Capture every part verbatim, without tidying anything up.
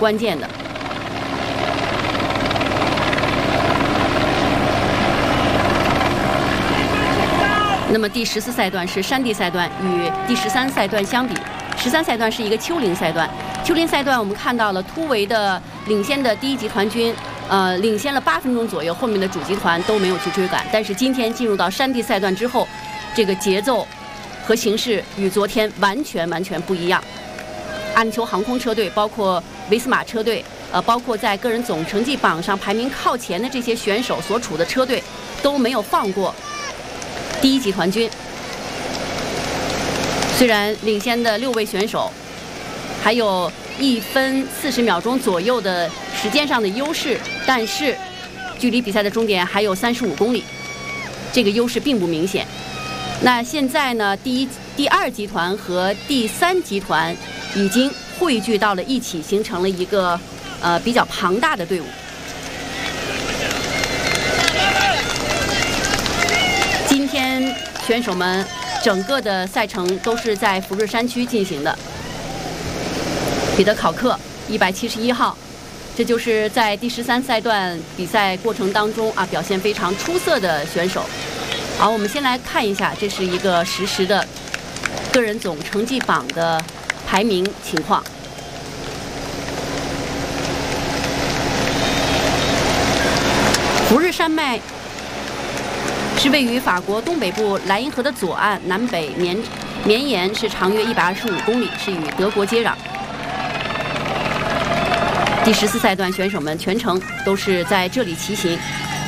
关键的。那么第十四赛段是山地赛段，与第十三赛段相比，十三赛段是一个丘陵赛段。丘陵赛段我们看到了突围的领先的第一集团军，呃，领先了八分钟左右，后面的主集团都没有去追赶。但是今天进入到山地赛段之后，这个节奏和形势与昨天完全完全不一样。阿联酋航空车队，包括维斯马车队，呃，包括在个人总成绩榜上排名靠前的这些选手所处的车队，都没有放过第一集团军。虽然领先的六位选手还有一分四十秒钟左右的时间上的优势，但是距离比赛的终点还有三十五公里，这个优势并不明显。那现在呢，第一、第二集团和第三集团已经汇聚到了一起，形成了一个呃比较庞大的队伍。今天选手们整个的赛程都是在福日山区进行的。彼得考克一百七十一号，这就是在第十三赛段比赛过程当中啊表现非常出色的选手。好，我们先来看一下，这是一个实时的个人总成绩榜的排名情况。福日山脉是位于法国东北部莱茵河的左岸，南北绵绵延是长约一百二十五公里，是与德国接壤。第十四赛段选手们全程都是在这里骑行。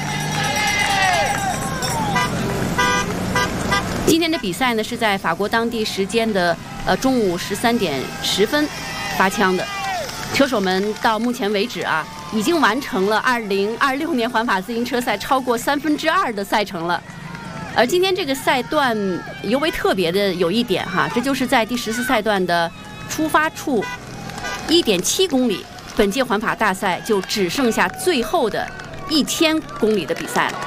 今天的比赛呢是在法国当地时间的呃中午十三点十分发枪的。车手们到目前为止啊，已经完成了二零二六年环法自行车赛超过三分之二的赛程了。而今天这个赛段尤为特别的有一点哈，这就是在第十四赛段的出发处一点七公里，本届环法大赛就只剩下最后的一千公里的比赛了。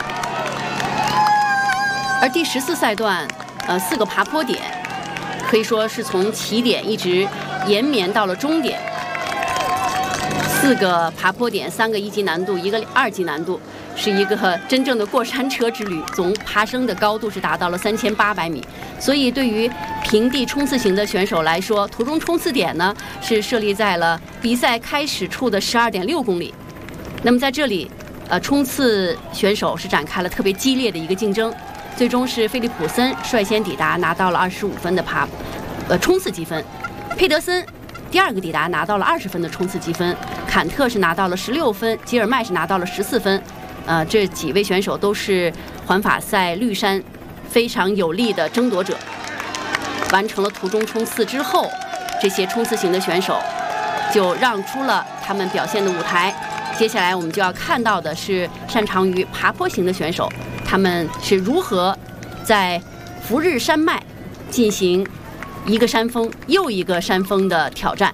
而第十四赛段，呃，四个爬坡点，可以说是从起点一直延绵到了终点。四个爬坡点，三个一级难度，一个二级难度，是一个真正的过山车之旅。总爬升的高度是达到了三千八百米。所以，对于平地冲刺型的选手来说，途中冲刺点呢是设立在了比赛开始处的十二点六公里。那么在这里，呃，冲刺选手是展开了特别激烈的一个竞争。最终是菲利普森率先抵达，拿到了二十五分的爬，呃冲刺积分。佩德森第二个抵达，拿到了二十分的冲刺积分。坎特是拿到了十六分，吉尔迈是拿到了十四分。呃，这几位选手都是环法赛绿山非常有力的争夺者。完成了途中冲刺之后，这些冲刺型的选手就让出了他们表现的舞台。接下来我们就要看到的是擅长于爬坡型的选手，他们是如何在福日山脉进行一个山峰又一个山峰的挑战。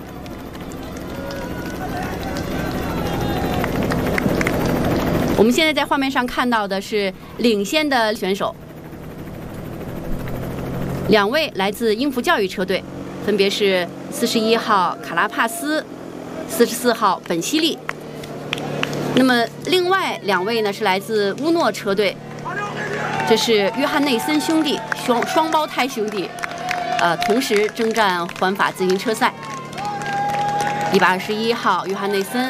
我们现在在画面上看到的是领先的选手，两位来自英孚教育车队，分别是四十一号卡拉帕斯，四十四号本西利。那么另外两位呢是来自乌诺车队，这是约翰内森兄弟，双双胞胎兄弟，呃，同时征战环法自行车赛。一百二十一号约翰内森，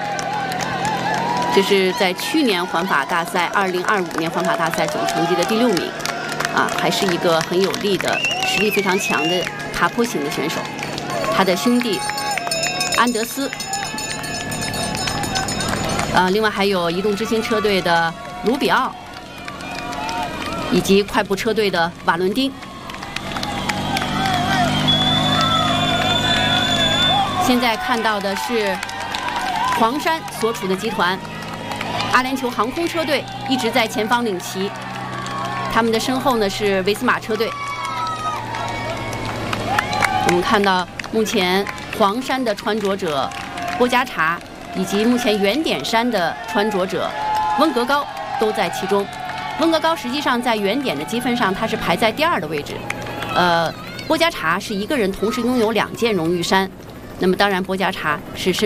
这是在去年环法大赛二零二五年环法大赛总成绩的第六名，啊，还是一个很有力的、实力非常强的爬坡型的选手。他的兄弟安德斯。呃，另外还有移动之星车队的卢比奥，以及快步车队的瓦伦丁。现在看到的是黄山所处的集团，阿联酋航空车队一直在前方领旗，他们的身后呢是维斯马车队。我们看到目前黄山的穿着者波加查，以及目前圆点山的穿着者温格高都在其中。温格高实际上在圆点的积分上，他是排在第二的位置。呃，波加查是一个人同时拥有两件荣誉衫。那么当然，波加查是是。